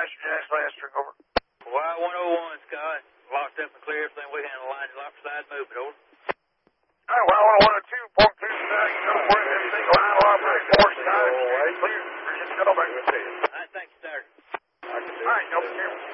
Western Jackson Lancaster, over. Y101, Scott. Locked up and clear everything we handle. Line lock side, move it, over. All right, Y102, point 2 back, go for it, everything, line operate, 4 side, clear. Just go back. I think you started. All right, no,